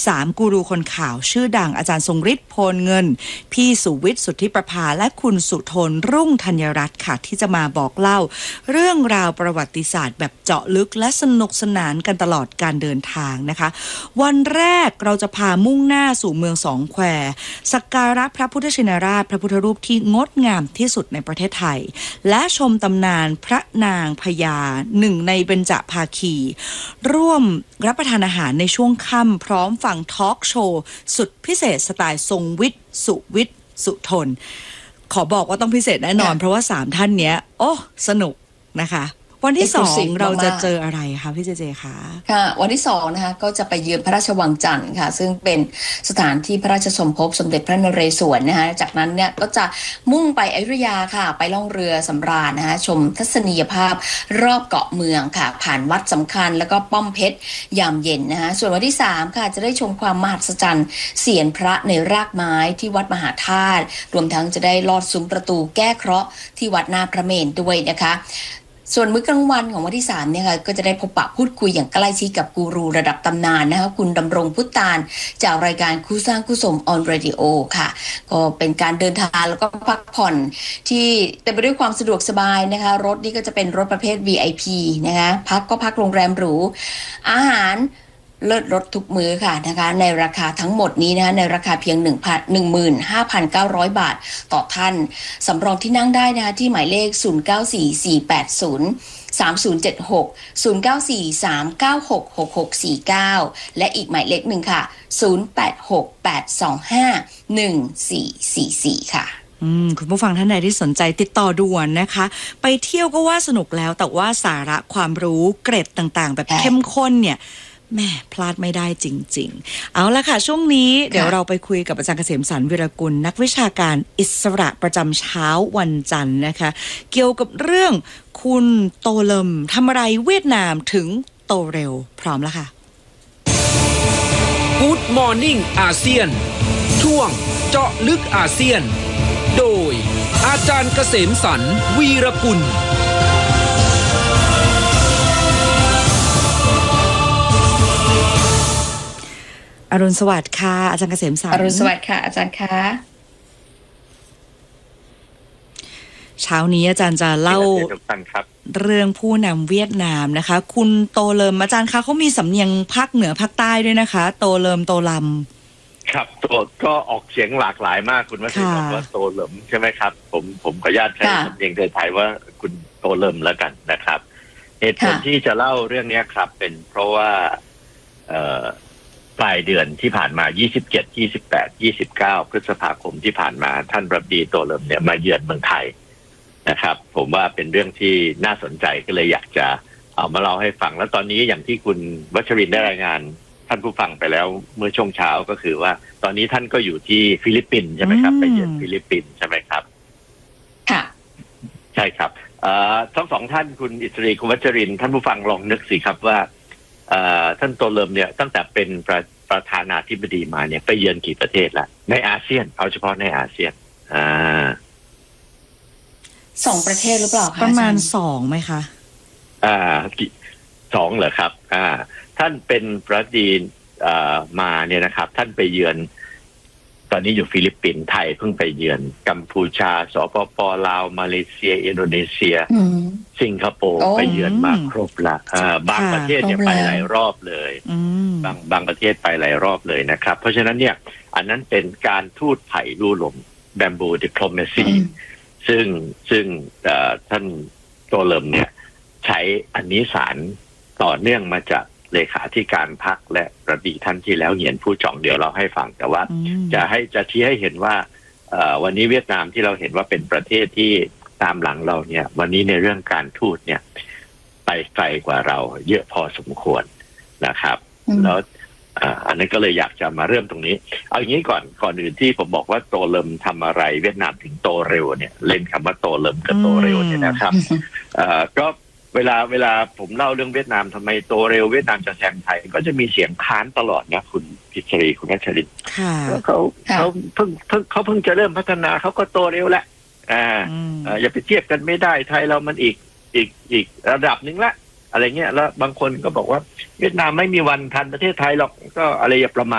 3กูรูคนข่าวชื่อดังอาจารย์ทรงฤทธิ์โพลเงินพี่สุวิทย์สุทธิประภาและคุณสุทนรุ่งธัญรัตน์ค่ะที่จะมาบอกเล่าเรื่องราวประวัติศาสตร์แบบเจาะลึกและสนุกสนานกันตลอดการเดินทางนะคะวันแรกเราจะพามุ่งหน้าสู่เมืองสองแควสักการะพระพุทธชินราชพระพุทธรูปที่งดงามที่สุดในประเทศไทยและชมตำนานพระนางพญาหนึ่งในเบญจภาคีร่วมรับประทานอาหารในช่วงค่ำพร้อมฟังทอล์กโชว์สุดพิเศษสไตล์ทรงวิทย์สุวิทย์สุทนขอบอกว่าต้องพิเศษแน่นอนเพราะว่า3ท่านเนี้ยโอ้สนุกนะคะวันที่2เราจะเจออะไรคะพี่เจคะค่ะวันที่2นะคะก็จะไปเยือนพระราชวังจันทร์ค่ะซึ่งเป็นสถานที่พระราชสมภพสมเด็จพระนเรศวรนะคะจากนั้นเนี่ยก็จะมุ่งไปอยุธยาค่ะไปล่องเรือสำราญนะคะชมทัศนียภาพรอบเกาะเมืองค่ะผ่านวัดสำคัญแล้วก็ป้อมเพชรยามเย็นนะคะส่วนวันที่3ค่ะจะได้ชมความมหัศจรรย์เสียนพระในรากไม้ที่วัดมหาธาตุรวมทั้งจะได้ลอดซุ้มประตูแก้เคราะห์ที่วัดหน้าพระเมรุด้วยนะคะส่วนมื้อกลางวันของวันที่3เนี่ยค่ะก็จะได้พบปะพูดคุยอย่างใกล้ชิดกับกูรูระดับตำนานนะคะคุณดำรงพุทธานจากรายการคู่สร้างคู่สมออนเรดิโอค่ะก็เป็นการเดินทางแล้วก็พักผ่อนที่เต็มไปด้วยความสะดวกสบายนะคะรถนี่ก็จะเป็นรถประเภท VIP นะคะพักก็พักโรงแรมหรูอาหารเลิศรสทุกมื้อค่ะนะคะในราคาทั้งหมดนี้นะคะในราคาเพียง 15,900 บาทต่อท่านสำรองที่นั่งได้นะคะที่หมายเลข0944803076 0943966649และอีกหมายเลขหนึ่งค่ะ0868251444ค่ะคุณผู้ฟังท่านใดที่สนใจติดต่อด่วนนะคะไปเที่ยวก็ว่าสนุกแล้วแต่ว่าสาระความรู้เกร็ดต่างๆแบบเข้มข้นเนี่ยแม่พลาดไม่ได้จริงๆเอาละค่ะช่วงนี้เดี๋ยวเราไปคุยกับอาจารย์เกษมสรร วิรกุลนักวิชาการอิสระประจำเช้าวันจันทร์นะคะเกี่ยวกับเรื่องคุณโตเลิมทำอะไรเวียดนามถึงโตเร็วพร้อมแล้วค่ะ Good Morning อาเซียนช่วงเจาะลึกอาเซียนโดยอาจารย์เกษมสรร วีรกุลอรุณสวัสดิ์ค่ะอาจารย์เกษมสรรอรุณสวัสดิ์ค่ะอาจารย์คะเช้านี้อาจารย์จะเล่าเรื่องผู้นำเวียดนามนะคะคุณโตเลิมอาจารย์คะเขามีสำเนียงภาคเหนือภาคใต้ด้วยนะคะโตเลิมโตลำครับตัวก็ออกเสียงหลากหลายมากคุณว่าจะบอกว่าโตเลิมใช่ไหมครับผมขออนุญาตใช้สำเนียงไทยๆว่าคุณโตเลิมแล้วกันนะครับเหตุผลที่จะเล่าเรื่องนี้ครับเป็นเพราะว่าปลายเดือนที่ผ่านมา27 28 29พฤษภาคมที่ผ่านมาท่านรัฐมนตรีโตเลิมเนี่ยมาเยือนเมืองไทยนะครับผมว่าเป็นเรื่องที่น่าสนใจก็เลยอยากจะเอามาเล่าให้ฟังแล้วตอนนี้อย่างที่คุณวัชรินทร์ได้รายงานท่านผู้ฟังไปแล้วเมื่อช่วงเช้าก็คือว่าตอนนี้ท่านก็อยู่ที่ฟิลิปปินส์ใช่ไหมครับไปเยือนฟิลิปปินส์ใช่ไหมครับค่ะใช่ครับทั้งสองท่านคุณอิสรีคุณวัชรินทร์ท่านผู้ฟังลองนึกสิครับว่าท่านโตเลิมเนี่ยตั้งแต่เป็นประธานาธิบดีมาเนี่ยไปเยือนกี่ประเทศละในอาเซียนเอาเฉพาะในอาเซียน 2 ประเทศหรือเปล่าคะประมาณ2ไหมคะ 2เหรอครับท่านเป็นประธานาธิบดีมาเนี่ยนะครับท่านไปเยือนตอนนี้อยู่ฟิลิปปินส์ไทยเพิ่งไปเยือนกัมพูชาสปป.ลาวมาเลเซียอินโดนีเซียสิงคโปร์ไปเยือนมาครบละบางประเทศเนี่ยไปหลายรอบเลยบางประเทศไปหลายรอบเลยนะครับเพราะฉะนั้นเนี่ยอันนั้นเป็นการทูตไผ่ลู่ลม Bamboo Diplomacy ซึ่งท่านโตเลิมเนี่ยใช้อันนี้สารต่อเนื่องมาจากเลขาธิการพรรคและประธานท่านที่แล้วเหยียนผู้จ่องเดี๋ยวเราให้ฟังแต่ว่าจะชี้ให้เห็นว่าวันนี้เวียดนามที่เราเห็นว่าเป็นประเทศที่ตามหลังเราเนี่ยวันนี้ในเรื่องการทูตเนี่ยไปไกลกว่าเราเยอะพอสมควรนะครับแล้วอันนั้นก็เลยอยากจะมาเริ่มตรงนี้เอาอย่างนี้ก่อนอื่นที่ผมบอกว่าโตเลิมทำอะไรเวียดนามถึงโตเร็วเนี่ยเล่นคำว่าโตเลิมกับโตเร็วเนี่ยนะครับก็เวลาผมเล่าเรื่องเวียดนามทำไมโตเร็วเวียดนามจะแซงไทยก็จะมีเสียงค้านตลอดนะคุณพิชรีคุณนัชรินทร์เขาเพิ่งจะเริ่มพัฒนาเขาก็โตเร็วแหละอย่าไปเทียบกันไม่ได้ไทยเรามันอีกระดับหนึ่งละอะไรเงี้ยแล้วบางคนก็บอกว่าเวียดนามไม่มีวันทันประเทศไทยหรอกก็อะไรอย่าประมาท